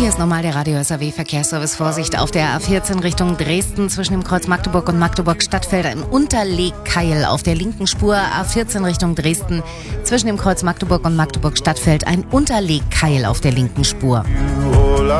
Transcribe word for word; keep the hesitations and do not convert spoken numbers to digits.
Hier ist nochmal der Radio S R W-Verkehrsservice. Vorsicht auf der A vierzehn Richtung Dresden zwischen dem Kreuz Magdeburg und Magdeburg-Stadtfelder im Unterlegkeil auf der linken Spur. A vierzehn Richtung Dresden zwischen dem Kreuz Magdeburg und Magdeburg-Stadtfeld ein Unterlegkeil auf der linken Spur.